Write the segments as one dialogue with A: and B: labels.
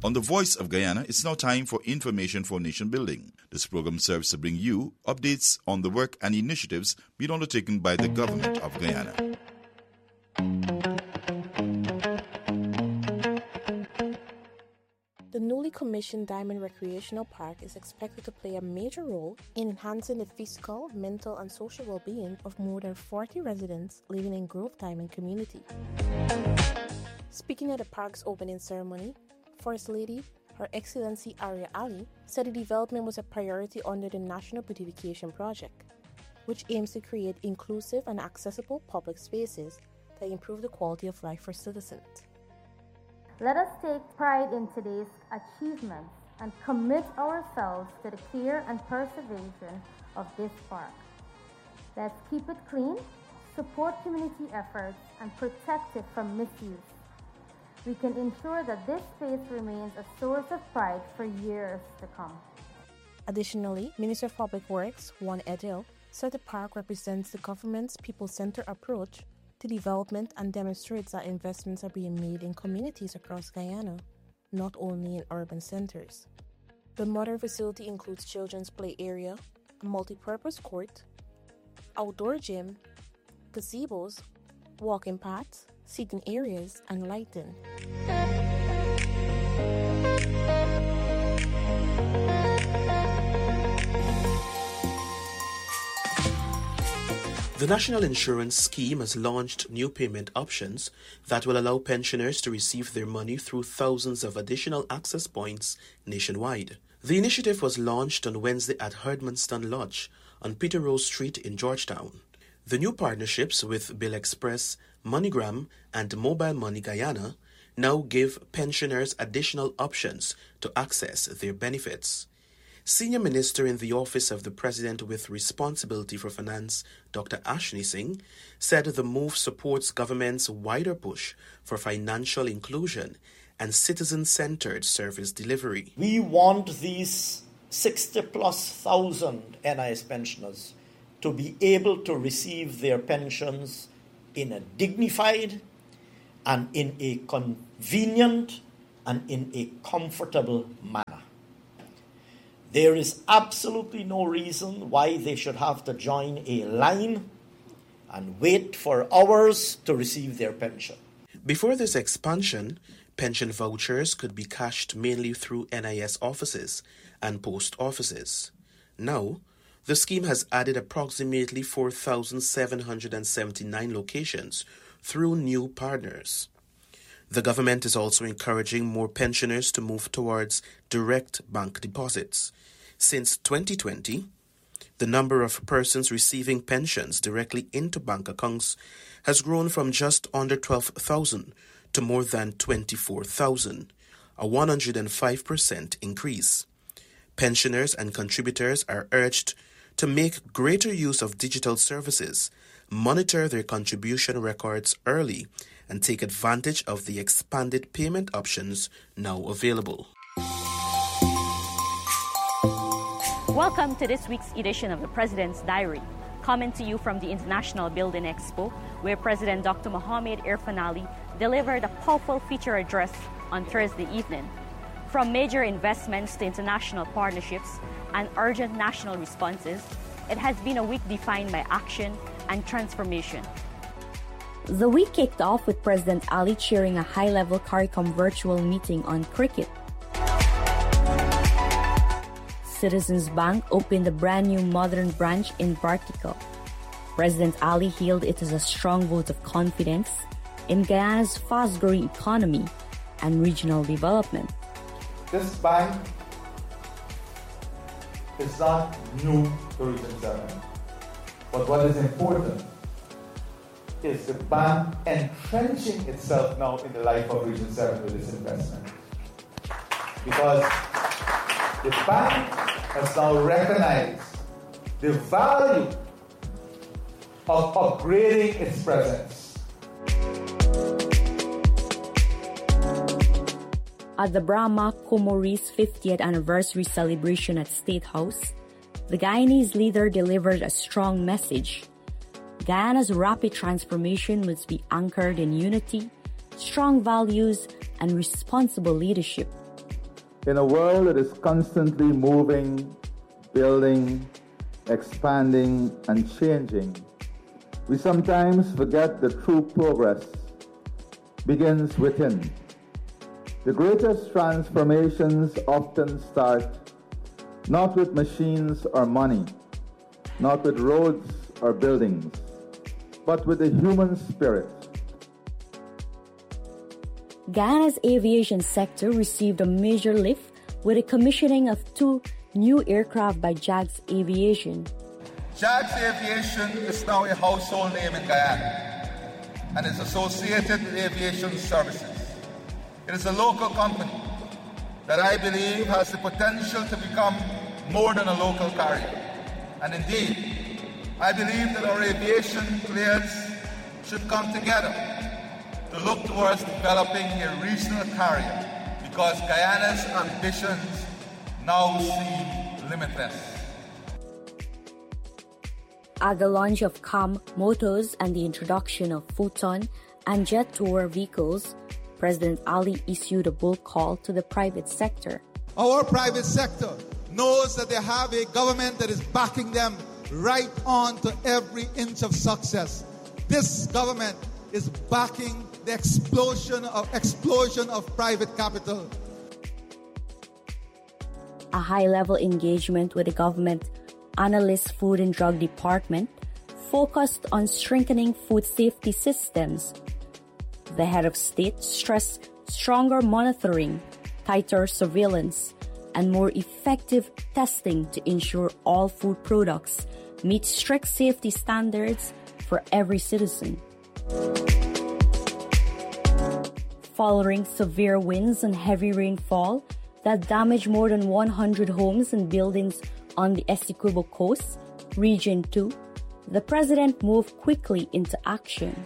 A: On The Voice of Guyana, it's now time for Information for Nation Building. This program serves to bring you updates on the work and initiatives being undertaken by the government of Guyana.
B: The newly commissioned Diamond Recreational Park is expected to play a major role in enhancing the physical, mental, and social well-being of more than 40 residents living in Grove Diamond community. Speaking at the park's opening ceremony, First Lady, Her Excellency Arya Ali, said the development was a priority under the National Beautification Project, which aims to create inclusive and accessible public spaces that improve the quality of life for citizens.
C: Let us take pride in today's achievements and commit ourselves to the care and preservation of this park. Let's keep it clean, support community efforts, and protect it from misuse. We can ensure that this space remains a source of pride for years to come.
B: Additionally, Minister of Public Works, Juan Edel, said the park represents the government's people-centered approach to development and demonstrates that investments are being made in communities across Guyana, not only in urban centers. The modern facility includes children's play area, a multi-purpose court, outdoor gym, gazebos, walking paths, seating areas, and lighting.
D: The National Insurance Scheme has launched new payment options that will allow pensioners to receive their money through thousands of additional access points nationwide. The initiative was launched on Wednesday at Herdmanston Lodge on Peter Rose Street in Georgetown. The new partnerships with Bill Express, MoneyGram, and Mobile Money Guyana now give pensioners additional options to access their benefits. Senior Minister in the Office of the President with Responsibility for Finance, Dr. Ashni Singh, said the move supports government's wider push for financial inclusion and citizen-centered service delivery.
E: We want these 60,000+ NIS pensioners to be able to receive their pensions in a dignified and in a convenient and in a comfortable manner. There is absolutely no reason why they should have to join a line and wait for hours to receive their pension.
D: Before this expansion, pension vouchers could be cashed mainly through NIS offices and post offices. Now, the scheme has added approximately 4,779 locations through new partners. The government is also encouraging more pensioners to move towards direct bank deposits. Since 2020, the number of persons receiving pensions directly into bank accounts has grown from just under 12,000 to more than 24,000, a 105% increase. Pensioners and contributors are urged to make greater use of digital services, monitor their contribution records early, and take advantage of the expanded payment options now available.
F: Welcome to this week's edition of the President's Diary, coming to you from the International Building Expo, where President Dr. Mohamed Irfaan Ali delivered a powerful feature address on Thursday evening. From major investments to international partnerships and urgent national responses, it has been a week defined by action and transformation.
G: The week kicked off with President Ali chairing a high-level CARICOM virtual meeting on cricket. Citizens Bank opened a brand new modern branch in Bartica. President Ali hailed it as a strong vote of confidence in Guyana's fast-growing economy and regional development.
H: This bank is not new to Region 7, but what is important is the bank entrenching itself now in the life of Region 7 with this investment. Because the bank has now recognized the value of upgrading its presence.
G: At the Brahma Kumaris 50th anniversary celebration at State House, the Guyanese leader delivered a strong message. Guyana's rapid transformation must be anchored in unity, strong values, and responsible leadership.
H: In a world that is constantly moving, building, expanding, and changing, we sometimes forget that true progress begins within. The greatest transformations often start not with machines or money, not with roads or buildings, but with the human spirit.
G: Guyana's aviation sector received a major lift with the commissioning of 2 new aircraft by JAGS Aviation.
I: JAGS Aviation is now a household name in Guyana and is associated with aviation services. It is a local company that I believe has the potential to become more than a local carrier. And indeed, I believe that our aviation players should come together to look towards developing a regional carrier, because Guyana's ambitions now seem limitless.
G: At the launch of CAM Motors and the introduction of Futon and Jet Tour vehicles, President Ali issued a bold call to the private sector.
J: Our private sector knows that they have a government that is backing them right on to every inch of success. This government is backing the explosion of private capital.
G: A high-level engagement with the government Analyst Food and Drug Department focused on strengthening food safety systems. The head of state stressed stronger monitoring, tighter surveillance, and more effective testing to ensure all food products meet strict safety standards for every citizen. Following severe winds and heavy rainfall that damaged more than 100 homes and buildings on the Essequibo Coast, Region 2, the president moved quickly into action.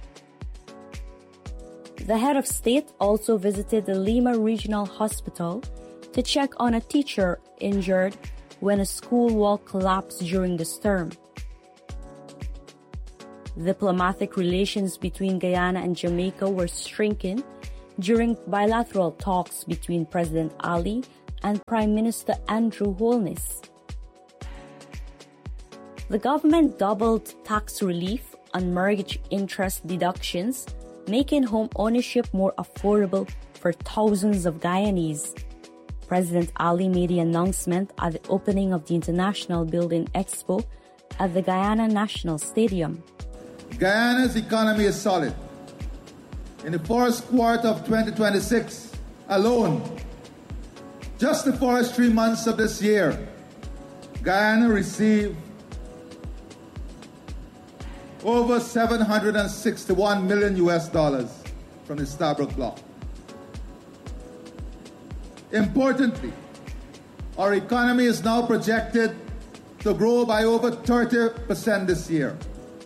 G: The head of state also visited the Lima Regional Hospital to check on a teacher injured when a school wall collapsed during the storm. Diplomatic relations between Guyana and Jamaica were strengthened during bilateral talks between President Ali and Prime Minister Andrew Holness. The government doubled tax relief on mortgage interest deductions, making home ownership more affordable for thousands of Guyanese. President Ali made the announcement at the opening of the International Building Expo at the Guyana National Stadium.
J: Guyana's economy is solid. In the first quarter of 2026 alone, just the first 3 months of this year, Guyana received over $761 million from the Stabroek Bloc. Importantly, our economy is now projected to grow by over 30% this year.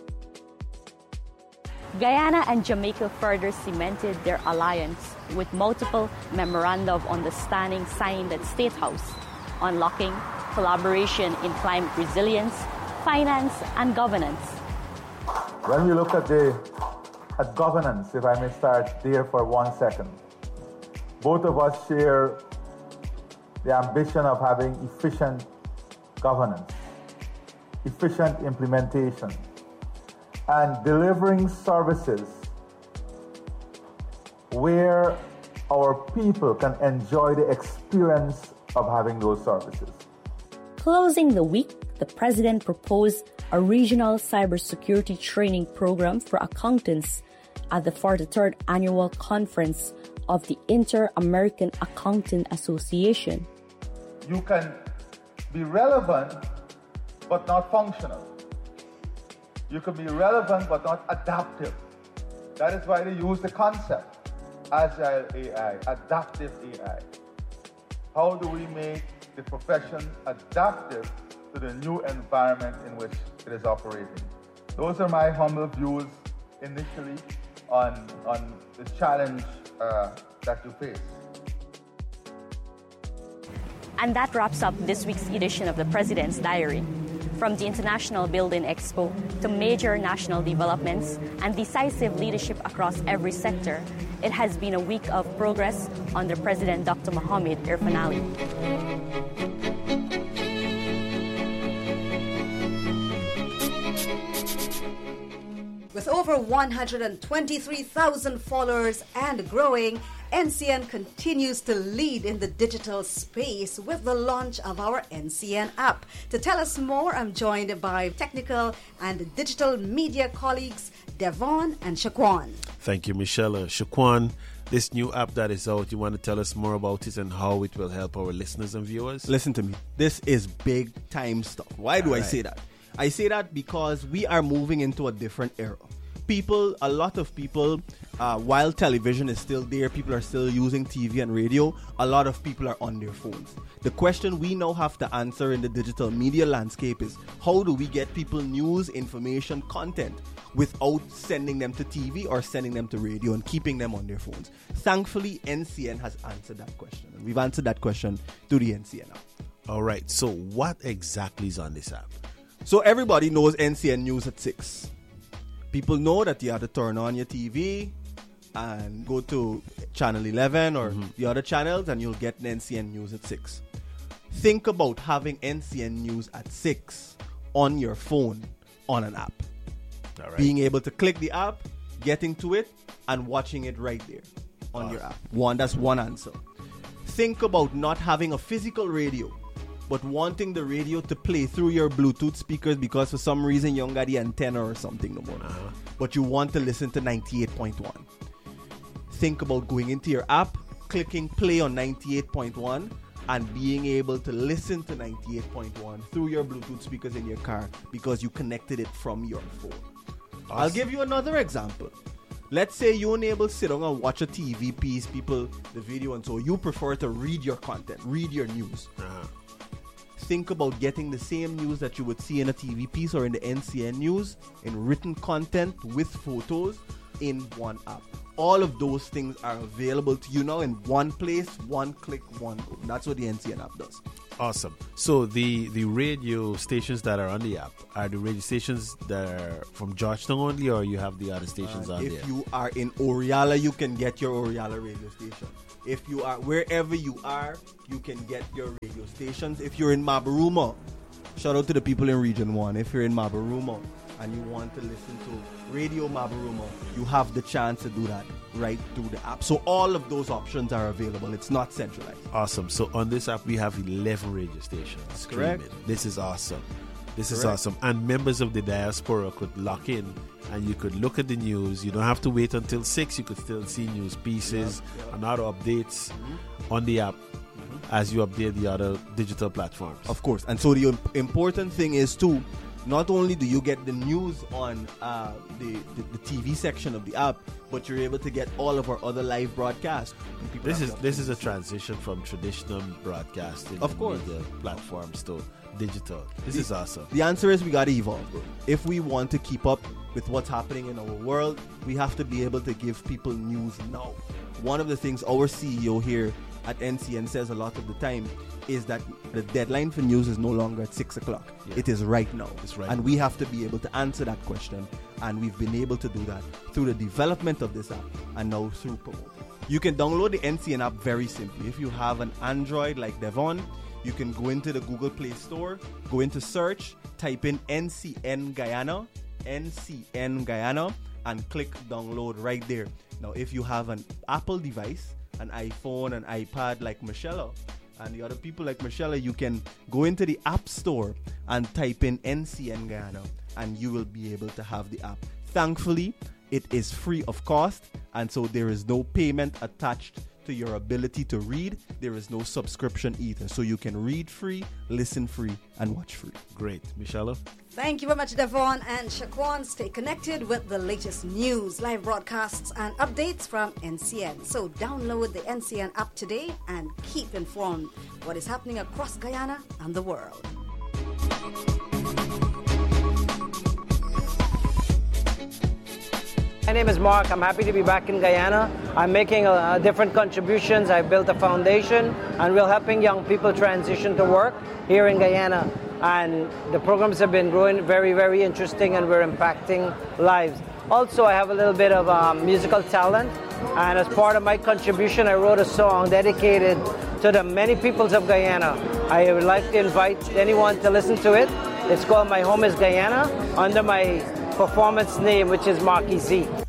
F: Guyana and Jamaica further cemented their alliance with multiple memoranda of understanding signed at State House, unlocking collaboration in climate resilience, finance, and governance.
H: When we look at governance, if I may start there for 1 second, both of us share the ambition of having efficient governance, efficient implementation, and delivering services where our people can enjoy the experience of having those services.
G: Closing the week, the president proposed a regional cybersecurity training program for accountants at the 43rd annual conference of the Inter-American Accounting Association.
H: You can be relevant but not functional. You can be relevant but not adaptive. That is why they use the concept, agile AI, adaptive AI. How do we make the profession adaptive to the new environment in which it is operating? Those are my humble views initially on the challenge that you face.
F: And that wraps up this week's edition of the President's Diary. From the International Building Expo to major national developments and decisive leadership across every sector, it has been a week of progress under President Dr. Mohamed Irfaan Ali.
K: With over 123,000 followers and growing, NCN continues to lead in the digital space with the launch of our NCN app. To tell us more, I'm joined by technical and digital media colleagues Devon and Shaquan.
L: Thank you, Michelle. Shaquan, this new app that is out, you want to tell us more about it and how it will help our listeners and viewers?
M: Listen to me. This is big time stuff. Why do I say that? I say that because we are moving into a different era. A lot of people, while television is still there, people are still using TV and radio, a lot of people are on their phones. The question we now have to answer in the digital media landscape is, how do we get people news, information, content without sending them to TV or sending them to radio and keeping them on their phones? Thankfully, NCN has answered that question. And we've answered that question through the NCN app.
L: All right, so what exactly is on this app?
M: So everybody knows NCN News at 6. People know that you have to turn on your TV and go to channel 11 or the other channels and you'll get NCN News at 6. Think about having NCN News at 6 on your phone on an app. All right. Being able to click the app, getting to it, and watching it right there on your app. That's one answer. Think about not having a physical radio, but wanting the radio to play through your Bluetooth speakers because for some reason you don't got the antenna or something no more. But you want to listen to 98.1. Think about going into your app, clicking play on 98.1 and being able to listen to 98.1 through your Bluetooth speakers in your car because you connected it from your phone. Awesome. I'll give you another example. Let's say you're unable to sit down and watch a TV piece, the video, and so you prefer to read your content, read your news. Think about getting the same news that you would see in a TV piece or in the NCN News in written content with photos in one app. All of those things are available to you now in one place, one click, one go. That's what the NCN app does.
L: Awesome. So the radio stations that are on the app, are the radio stations that are from Georgetown only, or you have the other stations on there?
M: If you are in Oriala, you can get your Oriala radio station. If you are wherever you are, you can get your radio stations. If you're in Mabaruma, shout out to the people in Region 1. If you're in Mabaruma and you want to listen to Radio Mabaruma, you have the chance to do that right through the app. So all of those options are available. It's not centralized.
L: Awesome. So on this app, we have 11 radio stations.
M: That's correct.
L: This is awesome. This is awesome. And members of the diaspora could lock in and you could look at the news. You don't have to wait until 6. You could still see news pieces and other updates on the app as you update the other digital platforms.
M: Of course. And so the important thing is too, not only do you get the news on the TV section of the app, but you're able to get all of our other live broadcasts.
L: This is a transition from traditional broadcasting media platforms to digital. This is awesome.
M: The answer is we got to evolve, bro. If we want to keep up with what's happening in our world, we have to be able to give people news now. One of the things our CEO here at NCN says a lot of the time is that the deadline for news is no longer at 6 o'clock. Yeah. It is right now.
L: It's right.
M: And we have to be able to answer that question. And we've been able to do that through the development of this app and now through promoting. You can download the NCN app very simply. If you have an Android like Devon, you can go into the Google Play Store, go into search, type in NCN Guyana, and click download right there. Now, if you have an Apple device, an iPhone, an iPad like Michelle and the other people like Michelle, you can go into the App Store and type in NCN Guyana and you will be able to have the app. Thankfully, it is free of cost, and so there is no payment attached to your ability to read. There is no subscription either. So you can read free, listen free, and watch free.
L: Great. Michelle?
K: Thank you very much, Devon and Shaquan. Stay connected with the latest news, live broadcasts, and updates from NCN. So download the NCN app today and keep informed what is happening across Guyana and the world.
N: My name is Mark. I'm happy to be back in Guyana. I'm making different contributions. I've built a foundation and we're helping young people transition to work here in Guyana. and the programs have been growing very, very interesting, and we're impacting lives. Also, I have a little bit of musical talent, and as part of my contribution, I wrote a song dedicated to the many peoples of Guyana. I would like to invite anyone to listen to it. It's called My Home is Guyana, under my performance name, which is Marquis Z.